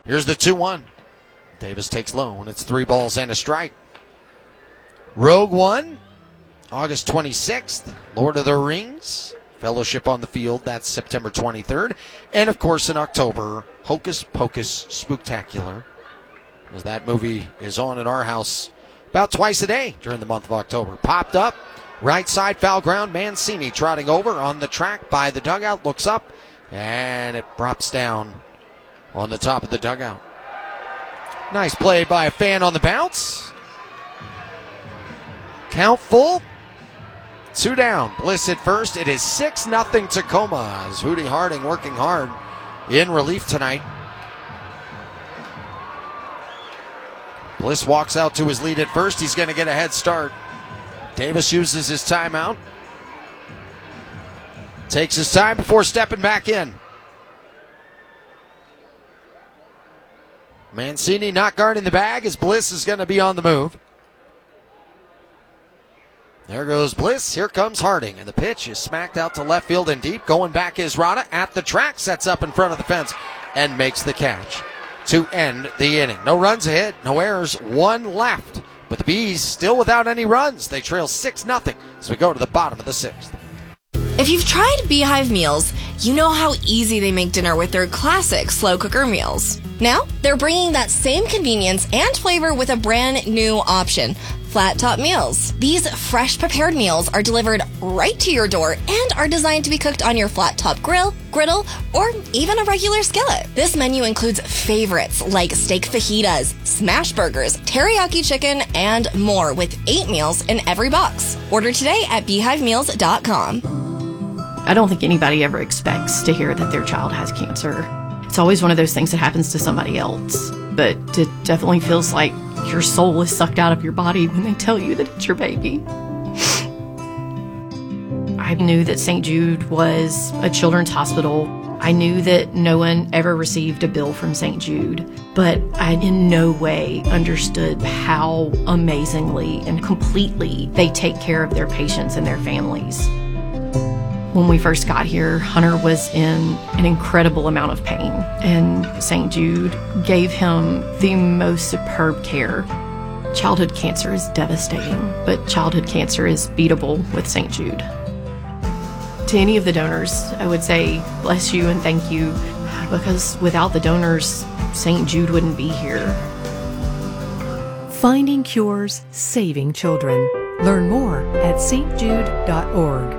Here's the 2-1. Davis takes low, and it's 3 balls and a strike. Rogue One, August 26th. Lord of the Rings, Fellowship on the Field, that's September 23rd. And, of course, in October, Hocus Pocus Spooktacular, as that movie is on at our house about twice a day during the month of October. Popped up, right side foul ground. Mancini trotting over on the track by the dugout, looks up, and it drops down on the top of the dugout. Nice play by a fan on the bounce. Count full. 2 down. Bliss at first. It is 6-0 Tacoma as Hootie Harding working hard in relief tonight. Bliss walks out to his lead at first. He's going to get a head start. Davis uses his timeout. Takes his time before stepping back in. Mancini not guarding the bag as Bliss is going to be on the move. There goes Bliss. Here comes Harding. And the pitch is smacked out to left field and deep. Going back is Rada at the track. Sets up in front of the fence and makes the catch to end the inning. No runs ahead, no errors, 1 left. But the Bees still without any runs. They trail 6-0 as we go to the bottom of the 6th. If you've tried Beehive meals, you know how easy they make dinner with their classic slow cooker meals. Now, they're bringing that same convenience and flavor with a brand new option, Flat Top Meals. These fresh prepared meals are delivered right to your door and are designed to be cooked on your flat top grill, griddle, or even a regular skillet. This menu includes favorites like steak fajitas, smash burgers, teriyaki chicken, and more with 8 meals in every box. Order today at beehivemeals.com. I don't think anybody ever expects to hear that their child has cancer. It's always one of those things that happens to somebody else. But it definitely feels like your soul is sucked out of your body when they tell you that it's your baby. I knew that St. Jude was a children's hospital. I knew that no one ever received a bill from St. Jude, but I in no way understood how amazingly and completely they take care of their patients and their families. When we first got here, Hunter was in an incredible amount of pain, and St. Jude gave him the most superb care. Childhood cancer is devastating, but childhood cancer is beatable with St. Jude. To any of the donors, I would say bless you and thank you, because without the donors, St. Jude wouldn't be here. Finding cures, saving children. Learn more at stjude.org.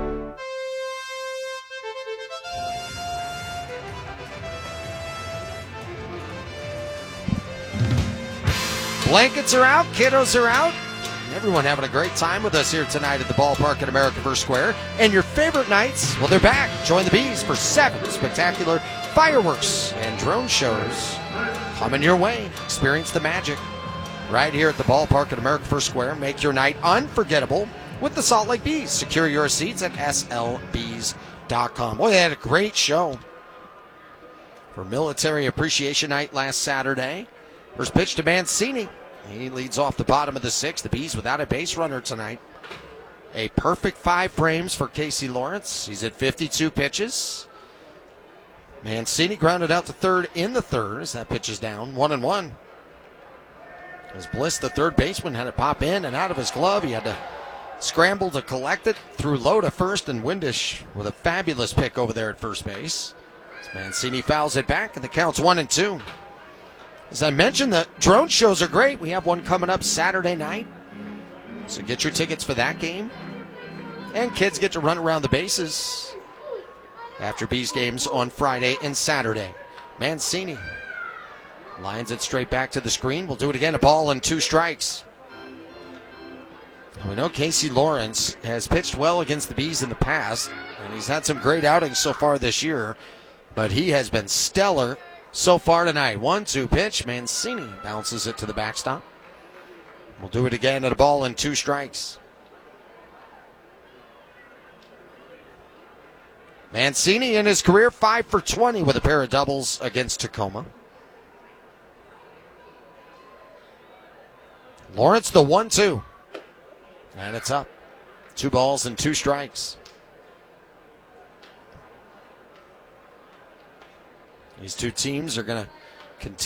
Blankets are out, kiddos are out. Everyone having a great time with us here tonight at the ballpark at American First Square. And your favorite nights, well, they're back. Join the Bees for 7 spectacular fireworks and drone shows coming your way. Experience the magic right here at the ballpark at American First Square. Make your night unforgettable with the Salt Lake Bees. Secure your seats at slbees.com. Boy, they had a great show for Military Appreciation Night last Saturday. First pitch to Mancini. He leads off the bottom of the 6th. The Bees without a base runner tonight. A perfect 5 frames for Casey Lawrence. He's at 52 pitches. Mancini grounded out to third in the 3rd as that pitch is down. 1-1. As Bliss, the third baseman, had to pop in and out of his glove. He had to scramble to collect it. Threw low to first, and Windish with a fabulous pick over there at first base. As Mancini fouls it back, and the count's 1-2. As I mentioned, the drone shows are great. We have one coming up Saturday night. So get your tickets for that game. And kids get to run around the bases after Bees games on Friday and Saturday. Mancini lines it straight back to the screen. We'll do it again. A ball and 2 strikes. And we know Casey Lawrence has pitched well against the Bees in the past, and he's had some great outings so far this year. But he has been stellar so far tonight. 1-2 pitch. Mancini bounces it to the backstop. We'll do it again at a ball and 2 strikes. Mancini in his career 5 for 20 with a pair of doubles against Tacoma. Lawrence the 1-2. And it's up. 2 balls and 2 strikes. These two teams are going to continue